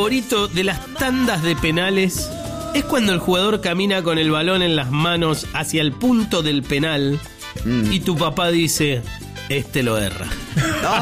favorito de las tandas de penales es cuando el jugador camina con el balón en las manos hacia el punto del penal y tu papá dice, este lo erra.